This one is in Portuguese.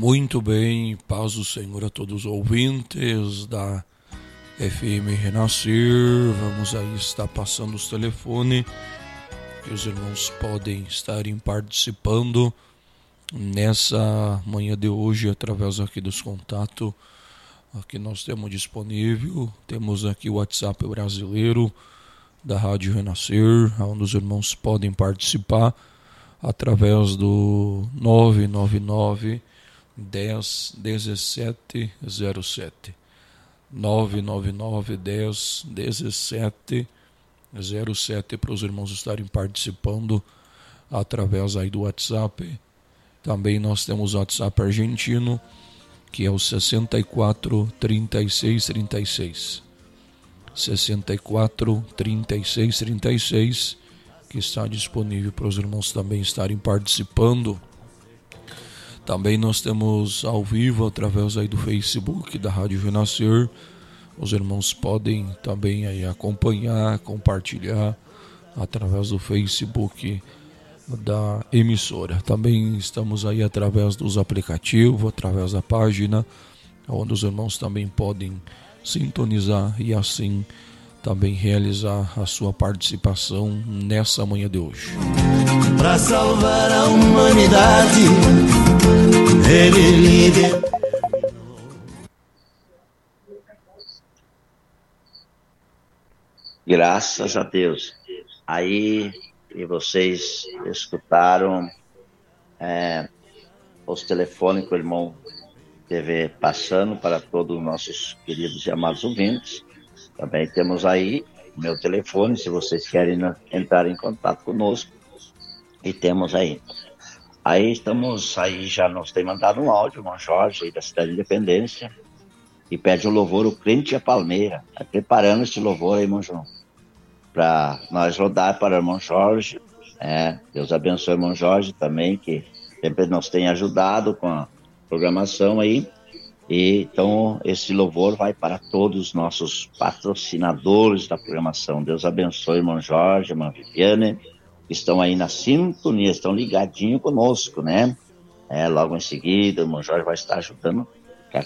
Muito bem, paz do Senhor a todos os ouvintes da FM Renascer. Vamos aí estar passando os telefones que os irmãos podem estarem participando nessa manhã de hoje através aqui dos contatos que nós temos disponível. Temos aqui o WhatsApp brasileiro da Rádio Renascer, onde os irmãos podem participar através do 999 10 17 07 999 10 17 07 para os irmãos estarem participando através aí do WhatsApp. Também nós temos o WhatsApp argentino, que é o 64 36 36 64 36 36, que está disponível para os irmãos também estarem participando. Também nós temos ao vivo através aí do Facebook da Rádio Renascer. Os irmãos podem também aí acompanhar, compartilhar através do Facebook da emissora. Também estamos aí através dos aplicativos, através da página, onde os irmãos também podem sintonizar e assim também realizar a sua participação nessa manhã de hoje. Para salvar a humanidade, ele líder. Graças a Deus. Aí, e vocês escutaram os telefones que o irmão teve passando para todos os nossos queridos e amados ouvintes. Também temos aí meu telefone, se vocês querem entrar em contato conosco. E temos aí. Aí estamos, aí já nos tem mandado um áudio, o irmão Jorge, aí da Cidade de Independência, e pede o louvor, o Crente e a Palmeira. Está preparando esse louvor aí, irmão João, para nós rodar para o irmão Jorge. Deus abençoe o irmão Jorge também, que sempre nos tem ajudado com a programação aí. E então esse louvor vai para todos os nossos patrocinadores da programação. Deus abençoe o irmão Jorge, a irmã Viviane, que estão aí na sintonia, estão ligadinhos conosco, né? Logo em seguida o irmão Jorge vai estar ajudando